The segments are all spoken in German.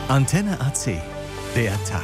Antenne AC, der Tag.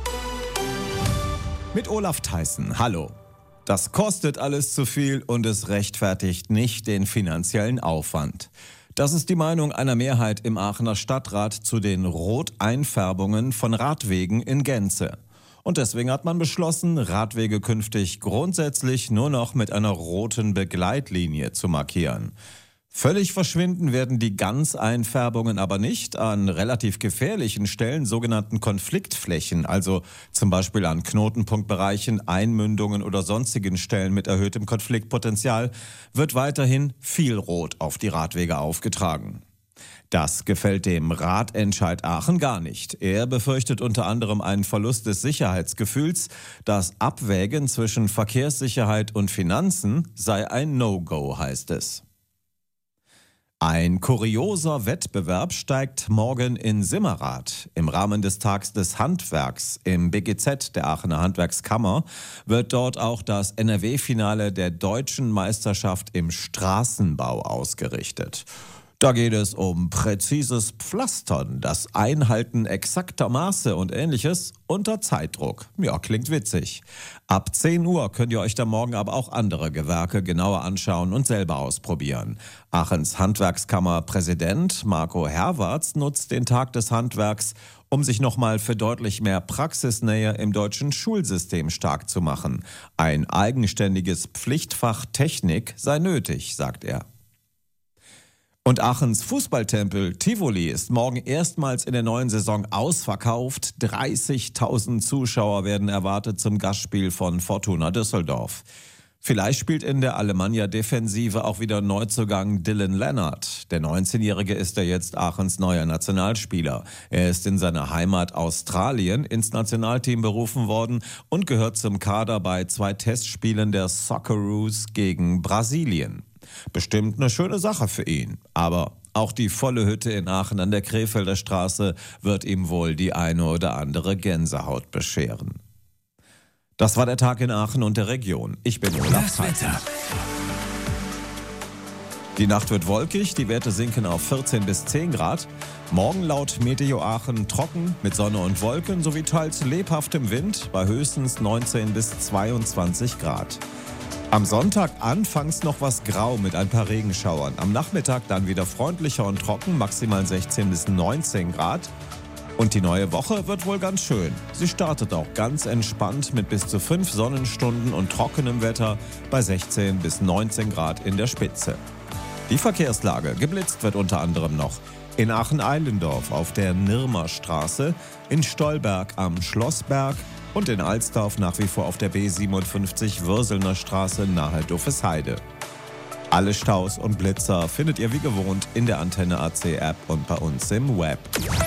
Mit Olaf Theissen. Hallo. Das kostet alles zu viel und es rechtfertigt nicht den finanziellen Aufwand. Das ist die Meinung einer Mehrheit im Aachener Stadtrat zu den Roteinfärbungen von Radwegen in Gänze. Und deswegen hat man beschlossen, Radwege künftig grundsätzlich nur noch mit einer roten Begleitlinie zu markieren. Völlig verschwinden werden die Ganzeinfärbungen aber nicht an relativ gefährlichen Stellen, sogenannten Konfliktflächen, also zum Beispiel an Knotenpunktbereichen, Einmündungen oder sonstigen Stellen mit erhöhtem Konfliktpotenzial, wird weiterhin viel Rot auf die Radwege aufgetragen. Das gefällt dem Radentscheid Aachen gar nicht. Er befürchtet unter anderem einen Verlust des Sicherheitsgefühls. Das Abwägen zwischen Verkehrssicherheit und Finanzen sei ein No-Go, heißt es. Ein kurioser Wettbewerb steigt morgen in Simmerath. Im Rahmen des Tags des Handwerks im BGZ der Aachener Handwerkskammer wird dort auch das NRW-Finale der Deutschen Meisterschaft im Straßenbau ausgerichtet. Da geht es um präzises Pflastern, das Einhalten exakter Maße und Ähnliches unter Zeitdruck. Ja, klingt witzig. Ab 10 Uhr könnt ihr euch da morgen aber auch andere Gewerke genauer anschauen und selber ausprobieren. Aachens Handwerkskammer-Präsident Marco Herwarts nutzt den Tag des Handwerks, um sich nochmal für deutlich mehr Praxisnähe im deutschen Schulsystem stark zu machen. Ein eigenständiges Pflichtfach Technik sei nötig, sagt er. Und Aachens Fußballtempel Tivoli ist morgen erstmals in der neuen Saison ausverkauft. 30.000 Zuschauer werden erwartet zum Gastspiel von Fortuna Düsseldorf. Vielleicht spielt in der Alemannia-Defensive auch wieder Neuzugang Dylan Leonard. Der 19-Jährige ist ja jetzt Aachens neuer Nationalspieler. Er ist in seiner Heimat Australien ins Nationalteam berufen worden und gehört zum Kader bei 2 Testspielen der Socceroos gegen Brasilien. Bestimmt eine schöne Sache für ihn. Aber auch die volle Hütte in Aachen an der Krefelder Straße wird ihm wohl die eine oder andere Gänsehaut bescheren. Das war der Tag in Aachen und der Region. Ich bin Olaf Theissen. Die Nacht wird wolkig, die Werte sinken auf 14 bis 10 Grad. Morgen laut Meteo Aachen trocken mit Sonne und Wolken sowie teils lebhaftem Wind bei höchstens 19 bis 22 Grad. Am Sonntag anfangs noch was grau mit ein paar Regenschauern. Am Nachmittag dann wieder freundlicher und trocken, maximal 16 bis 19 Grad. Und die neue Woche wird wohl ganz schön. Sie startet auch ganz entspannt mit bis zu 5 Sonnenstunden und trockenem Wetter bei 16 bis 19 Grad in der Spitze. Die Verkehrslage: geblitzt wird unter anderem noch in Aachen-Eilendorf auf der Nirmerstraße, in Stolberg am Schlossberg und in Alsdorf nach wie vor auf der B57 Würselner Straße nahe Duffesheide. Alle Staus und Blitzer findet ihr wie gewohnt in der Antenne AC App und bei uns im Web.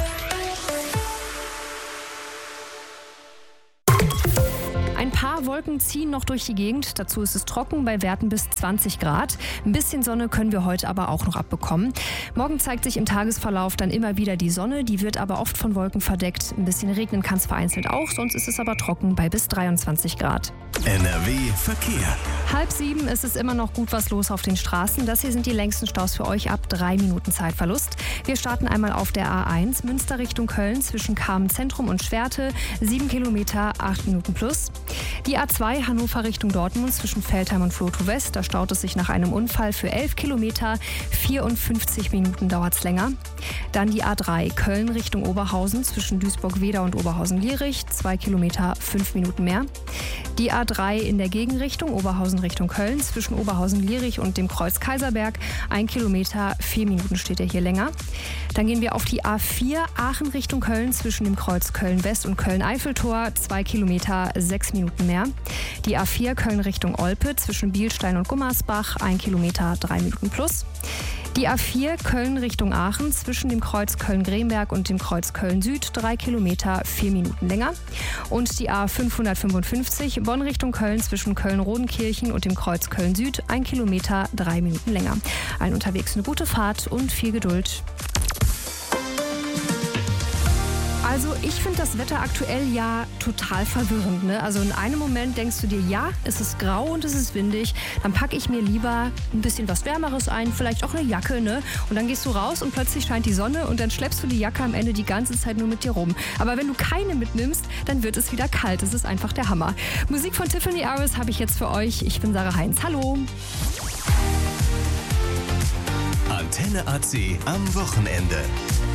Ein paar Wolken ziehen noch durch die Gegend. Dazu ist es trocken bei Werten bis 20 Grad. Ein bisschen Sonne können wir heute aber auch noch abbekommen. Morgen zeigt sich im Tagesverlauf dann immer wieder die Sonne. Die wird aber oft von Wolken verdeckt. Ein bisschen regnen kann es vereinzelt auch. Sonst ist es aber trocken bei bis 23 Grad. NRW Verkehr. 6:30 ist es immer noch gut was los auf den Straßen. Das hier sind die längsten Staus für euch ab 3 Minuten Zeitverlust. Wir starten einmal auf der A1 Münster Richtung Köln zwischen Kamen-Zentrum und Schwerte. 7 Kilometer, 8 Minuten plus. Die A2 Hannover Richtung Dortmund zwischen Feldheim und Flotow West. Da staut es sich nach einem Unfall für 11 Kilometer. 54 Minuten dauert es länger. Dann die A3 Köln Richtung Oberhausen zwischen Duisburg-Wedau und Oberhausen-Lierich. 2 Kilometer, 5 Minuten mehr. Die A3 in der Gegenrichtung Oberhausen Richtung Köln zwischen Oberhausen-Lierich und dem Kreuz Kaiserberg. 1 Kilometer, 4 Minuten steht er hier länger. Dann gehen wir auf die A4 Aachen Richtung Köln zwischen dem Kreuz Köln-West und Köln-Eiffeltor. 2 Kilometer, 6 Minuten mehr. Die A4 Köln Richtung Olpe zwischen Bielstein und Gummersbach. 1 Kilometer, 3 Minuten plus. Die A4 Köln Richtung Aachen zwischen dem Kreuz Köln-Gremberg und dem Kreuz Köln-Süd 3 Kilometer, 4 Minuten länger. Und die A555 Bonn Richtung Köln zwischen Köln-Rodenkirchen und dem Kreuz Köln-Süd 1 Kilometer, 3 Minuten länger. Allen unterwegs eine gute Fahrt und viel Geduld. Also ich finde das Wetter aktuell ja total verwirrend. Ne? Also in einem Moment denkst du dir, ja, es ist grau und es ist windig. Dann packe ich mir lieber ein bisschen was Wärmeres ein, vielleicht auch eine Jacke. Ne? Und dann gehst du raus und plötzlich scheint die Sonne und dann schleppst du die Jacke am Ende die ganze Zeit nur mit dir rum. Aber wenn du keine mitnimmst, dann wird es wieder kalt. Das ist einfach der Hammer. Musik von Tiffany Harris habe ich jetzt für euch. Ich bin Sarah Heinz. Hallo. Antenne AC am Wochenende.